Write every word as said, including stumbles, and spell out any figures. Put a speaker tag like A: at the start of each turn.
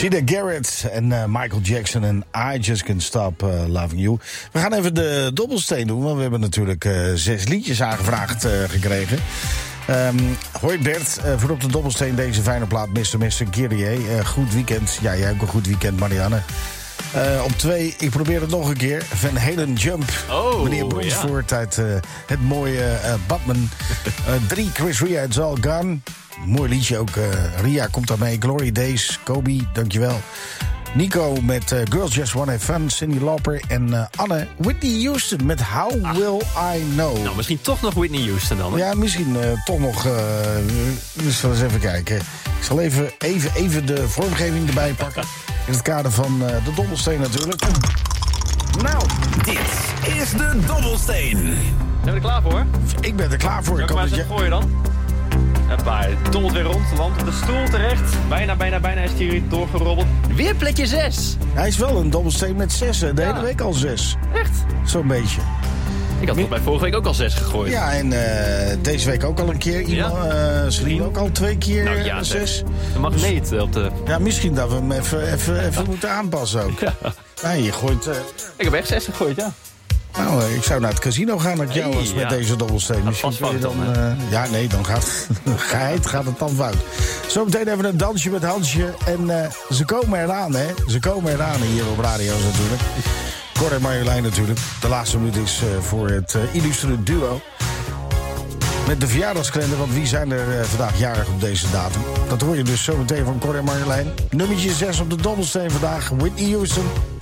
A: Sida Garrett en uh, Michael Jackson en I Just Can't Stop uh, Loving You. We gaan even de dobbelsteen doen, want we hebben natuurlijk uh, zes liedjes aangevraagd uh, gekregen. Um, hoi Bert, uh, voor op de dobbelsteen deze fijne plaat mister mister Kyrie. Uh, goed weekend. Ja, jij hebt ook een goed weekend, Marianne. Uh, op twee, ik probeer het nog een keer. Van Halen Jump.
B: Oh,
A: meneer Bronsvoort ja. uit uh, het mooie uh, Batman. Uh, drie, Chris Ria, It's All Gone. Mooi liedje ook. Uh, Ria komt daarmee. Glory Days, Kobe, dankjewel. Nico met uh, Girls Just Wanna Have Fun. Cindy Lauper en uh, Anne. Whitney Houston met How ah. Will I Know.
B: Nou, misschien toch nog Whitney Houston dan. Hè?
A: Ja, misschien uh, toch nog. Uh, dus eens even kijken. Ik zal even, even, even de vormgeving erbij pakken. In het kader van uh, de dobbelsteen natuurlijk.
C: Nou, dit is de dobbelsteen.
B: Zijn we er klaar voor?
A: Ik ben er klaar voor.
B: Zal ik hem maar eens even gooien dan? Hoppa, het dommelt weer rond, landt op de stoel terecht. Bijna, bijna, bijna is hij weer doorgerobbeld. Weer plekje zes.
A: Hij is wel een dobbelsteen met zes, de ja. hele week al zes.
B: Echt?
A: Zo'n beetje.
B: Ik had bij vorige week ook al zes gegooid.
A: Ja, en uh, deze week ook al een keer. Iemand, ja. uh, Celine ook al twee keer nou, ja, zes.
B: De magneet op de...
A: Ja, misschien dat we hem even, even, even moeten aanpassen ook. Ja. Nee, je gooit... Uh...
B: Ik heb echt zes gegooid, ja.
A: Nou, ik zou naar het casino gaan met jou als hey, met ja. deze dobbelsteen.
B: Misschien
A: dan,
B: dan
A: uh, ja, nee, dan gaat, geheid, gaat het dan fout. Zometeen even een dansje met Hansje. En uh, ze komen eraan, hè. Ze komen eraan hier op radio's natuurlijk. Cor en Marjolein natuurlijk. De laatste minuut is uh, voor het uh, illustre duo. Met de verjaardagskalender, want wie zijn er uh, vandaag jarig op deze datum? Dat hoor je dus zometeen van Cor en Marjolein. Nummertje zes op de dobbelsteen vandaag, Whitney Houston.